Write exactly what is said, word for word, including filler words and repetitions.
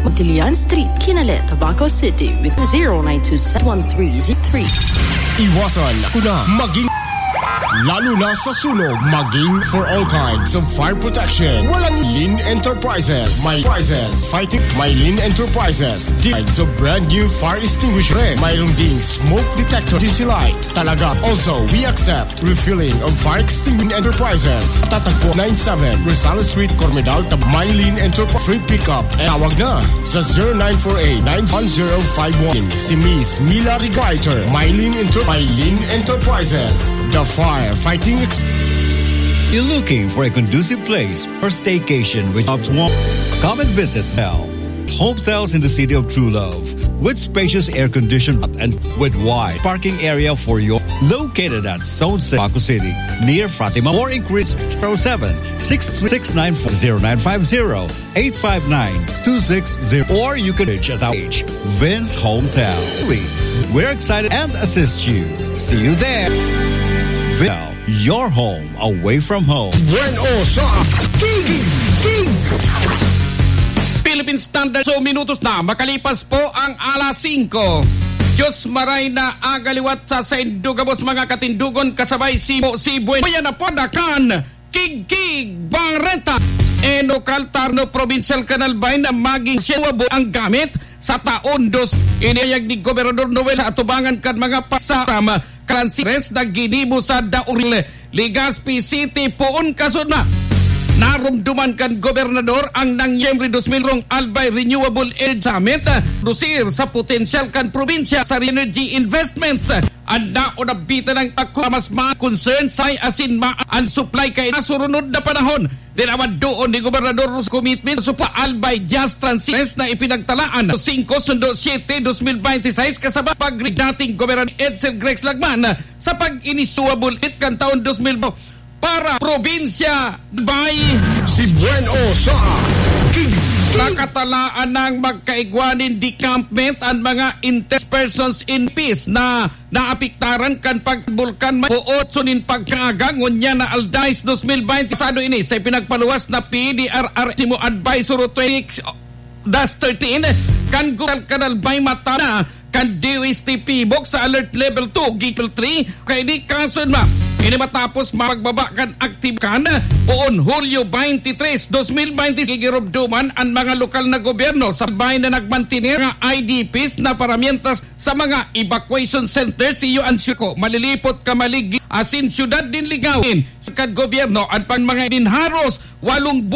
Tilian Street, Kinale, Tabaco City with zero nine two seven one three zero three. Iwasan ko na maging lalo na sa sunog, maging for all kinds of fire protection. Walang Lin Enterprises. May prizes fighting Mylin Enterprises. Designs of brand new fire extinguisher. Mayroon ding smoke detector D C light. Talaga. Also, we accept refilling of fire extinguishing enterprises. Tatagpo ninety-seven Rosales Street, Cormedal, Tab Mylin Enterprise. Free pickup. E tawag na sa zero nine four eight nine one zero five one. Si Miss Mila Regaiter. Mylin Enter Mylin Enterprises. The fire fighting. You're looking for a conducive place for staycation with jobs one. Come and visit Bell Hotels in the city of True Love with spacious air conditioned and with wide parking area for your located at Zone Tabaco City near Fatima. More inquiries zero seven six three six nine four zero nine five zero eight five nine two six zero or you can reach at our page Vince Hometown. We're excited and assist you. See you there. Bell, your home away from home. Bueno sa King King Philippine Standard. So minutos na makalipas po ang alas singko. Diyos maray na agaliwat sa Saindugabos mga katindugon kasabay si Mo si Bueno. Yan na po dakan Kig-Kig Barreta. Eno Caltarno Provincial Canal Bay na maging siyawabo ang gamit sa taon dos. Iniyag ni Gobernador Noel atubangan kan mga pasarama Transirens na ginimo sa Dauril, Legazpi City poon kaso na. Narumduman kan Gobernador ang nangyemri two thousand Albay Renewable Energy Summit dusir sa potensyal kan probinsya sa energy investments. Anda o nabita ng takwa mas mga concern sa asin ma ang supply kay nasurunod na panahon. Dinawad doon ni Gobernador commitment sa Albay Just Transits na ipinagtalaan five sundo seven twenty twenty-six kasabay pag dating Gobernador Edsel Grex Lagman sa pag-inisuable it kan taon two thousand para probinsya by si Bueno sa King nakatalaan ng magkaigwanin decampment ang mga interspersons in peace na naapiktaran kan pagvulkan mabuot sunin pagkaagang ngunya na Aldais two thousand twenty sado ini sa pinagpaluwas na P D R R Simo Advisory twenty thirteen kan Google Canal Bay mata na kan D O S T P box sa alert level two level three kay di kason ma ini matapos magbabakan aktif kan poon Hulyo twenty-three, twenty twenty gigirubduman ang mga lokal na gobyerno sa bayan na nagmantinir ng I D Ps na paramientas sa mga evacuation centers iyo ang syuko malilipot ka maligi asin syudad din ligawin sa kad gobyerno at pang mga dinharos walong